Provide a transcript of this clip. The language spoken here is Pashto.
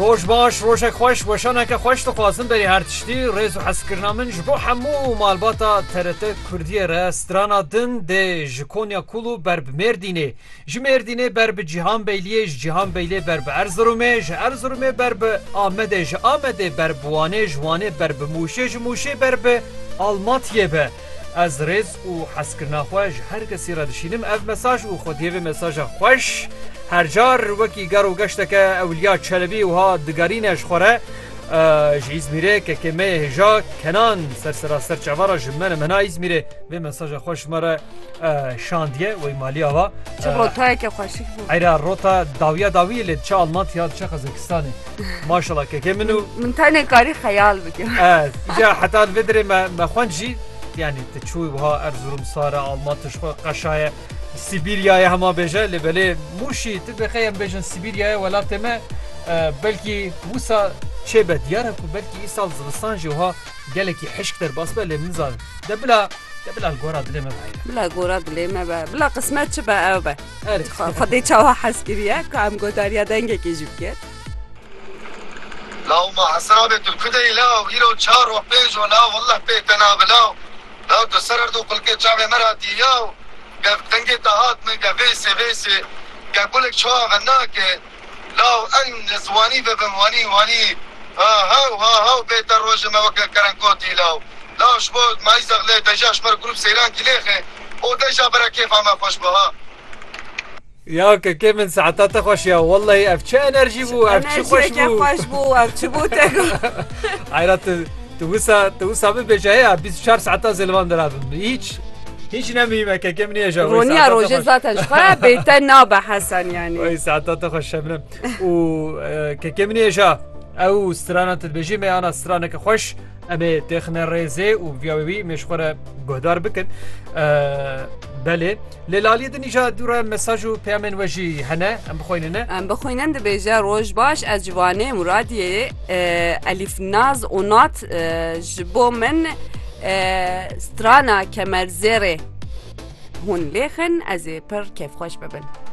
روش باش روشک خوش وشانک خوش دخوازم بری هر تشتی ریز و حسکرنا من جبو همو مالباتا ترته کردیه را سترانا دن ده جکونیا کولو برب مردینه جمردینه برب جهان بیلیه جهان بیلیه برب ارزرومه ارزرومه برب آمده آمده برب وانه برب موشه برب آلماتیه به از ریز و حسکرنا خوش هر کسی را دشینم اف مساج و خودیه مساج خوش هر جار وکی گر و گشت که اولیا چلبی و ها دگارینش خوره ازمیره که کمه هجا کنان سر چوارا جمعه منا ازمیره به مساج خوش مره شاندیه و ایمالی آوا چه روتایی که خوشی بود ایره روتا داویه لید چه آلمات یا چه قزاکستانی ماشالله که منو من تانه کاری خیال بگم جا حتی بدره ما خوانجی yani تچوی وها ارزورم ساره آلماتش قشای سیبیریای هما بجه لبله موشی تبخیم بجن سیبیریای ولات ما بلکی موسا چه بدیاره کو بلکی ای سال زمستان جوها گلکی حشک در باس بله منزال دبلا الگورا دلمه بلا گورا دلمه بلا قسمت چه با او با خودی چاها حسکریه که هم گوداریا دنگه که جب کرد لاو ما حسابت الكدي لاو يرو چار و پیج و لاو والله بيتنا بلاو لاو تسرر دو قلقه چاوه مراتي ياو قف دنگه دهات من قف ويسي قف قولك شوها غناكي لاو ان زواني واني هاو بيت الروج ما وكل كرنكوتي لاو شبود ما يزغ لي دجا شمر جروب سيران كليخي او دجا برا كيف عما خوش بها یا که من ساعتات خوش یا والله اف چه انرژی بو اف چه خوش بو اف چه بو تگو حیرت توسا بجای 24 ساعت زلوان درادم هیچ نمیمه که من یه جا رونیا روزه ذاتش خواه بهتر نابه حسن یعنی وای ساعتات خوش شبنم و که من یه جا او استرانات بجی می انا استرانک خوش اما تخنه ریزه و ویاوی مشخوره گهدار بکن بله لیلالی دنیجا دوره مساجو پیامن وجی هنه ام بخوینن دبیجه روش باش از جوانه مرادیه الیف ناز اونات جبو من سترانا کمرزره هون لیخن از پر کیف خوش ببن